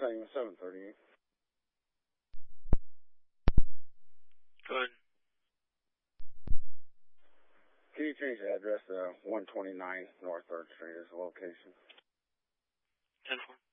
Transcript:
heading 738. Good. Can you change the address to 129 North 3rd Street as the location? 10-4.